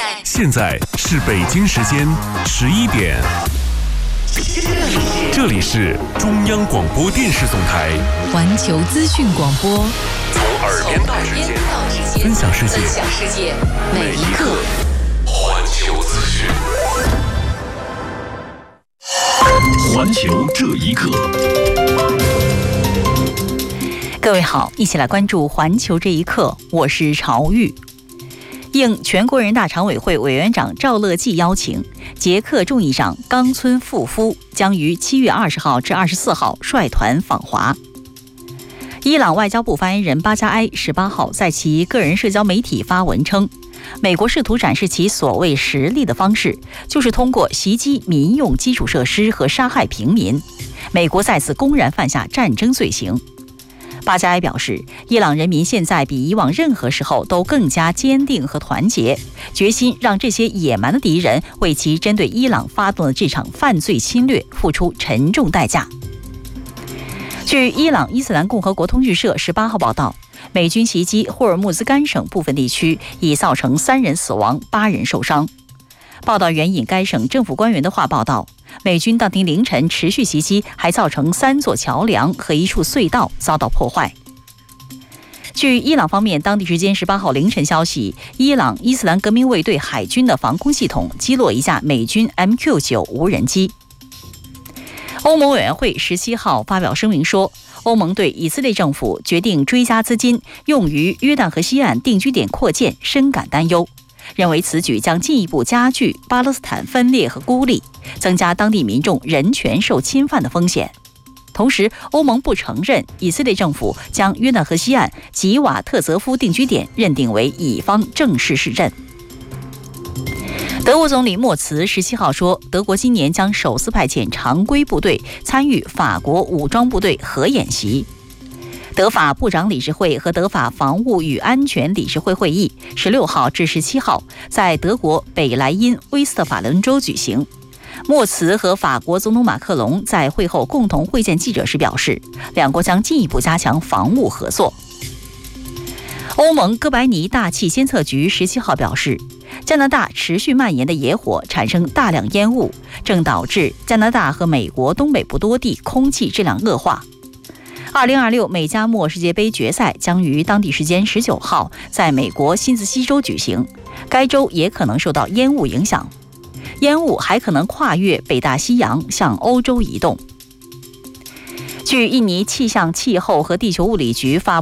现在是北京时间11点，这里是中央广播电视总台环球资讯广播， 从耳边到指尖，分享世界，每一刻环球资讯。环球这一刻。 各位好，一起来关注环球这一刻，我是朝玉。应全国人大常委会委员长赵乐际邀请，捷克众议长冈村富夫将于7月20号至24号率团访华。伊朗外交部发言人巴加埃18号在其个人社交媒体发文称，美国试图展示其所谓实力的方式，就是通过袭击民用基础设施和杀害平民。美国再次公然犯下战争罪行。巴加埃表示，伊朗人民现在比以往任何时候都更加坚定和团结，决心让这些野蛮的敌人为其针对伊朗发动的这场犯罪侵略付出沉重代价。据伊朗伊斯兰共和国通讯社18号报道，美军袭击霍尔木兹干省部分地区，已造成3人死亡，8人受伤。报道援引该省政府官员的话报道，美军当天凌晨持续袭击，还造成3座桥梁和一处隧道遭到破坏。据伊朗方面当地时间18号凌晨消息，伊朗伊斯兰革命卫队海军的防空系统击落一架美军 MQ-9 无人机。欧盟委员会17号发表声明说，欧盟对以色列政府决定追加资金用于约旦河西岸定居点扩建深感担忧，认为此举将进一步加剧巴勒斯坦分裂和孤立，增加当地民众人权受侵犯的风险。同时，欧盟不承认以色列政府将约旦河西岸吉瓦特泽夫定居点认定为以方正式市镇。德国总理默茨17号说，德国今年将首次派遣常规部队参与法国武装部队核演习。德法部长理事会和德法防务与安全理事会会议16号至17号在德国北莱茵威斯特法伦州举行。默茨和法国总统马克龙在会后共同会见记者时表示，两国将进一步加强防务合作。欧盟哥白尼大气监测局17号表示，加拿大持续蔓延的野火产生大量烟雾，正导致加拿大和美国东北部多地空气质量恶化。2026美加墨世界杯决赛将于当地时间19号在美国新泽西州举行，该州也可能受到烟雾影响，烟雾还可能跨越北大西洋向欧洲移动。据印尼气象气候和地球物理局发